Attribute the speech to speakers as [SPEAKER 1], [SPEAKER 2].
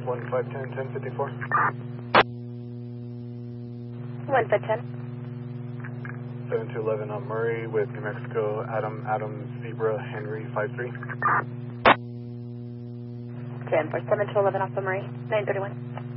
[SPEAKER 1] 1510, 1054.
[SPEAKER 2] 1510.
[SPEAKER 1] 7211 on Murray with New Mexico, Adams, Zebra, Henry, 53.
[SPEAKER 2] 10 for 7211 off of Murray, 931.